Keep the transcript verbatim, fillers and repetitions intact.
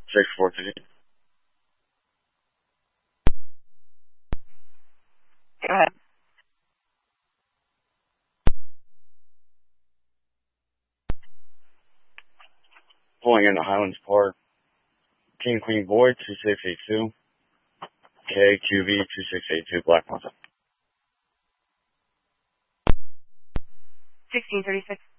six four two. Go ahead. Pulling into Highlands Park. King Queen Boy two six eight two. K Q V two six eight two Black Mountain. sixteen thirty-six.